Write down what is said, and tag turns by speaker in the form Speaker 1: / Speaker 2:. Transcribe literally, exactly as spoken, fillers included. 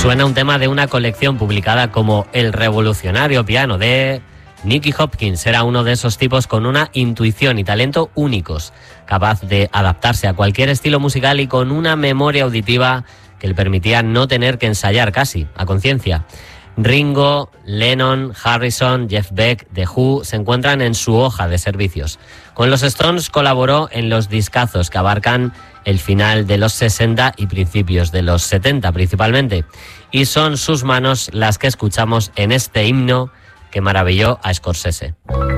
Speaker 1: Suena un tema de una colección publicada como El revolucionario piano de Nicky Hopkins. Era uno de esos tipos con una intuición y talento únicos, capaz de adaptarse a cualquier estilo musical y con una memoria auditiva que le permitía no tener que ensayar casi, a conciencia. Ringo, Lennon, Harrison, Jeff Beck, The Who se encuentran en su hoja de servicios. Con los Stones colaboró en los discazos que abarcan el final de los sesenta y principios de los setenta principalmente. Y son sus manos las que escuchamos en este himno que maravilló a Scorsese.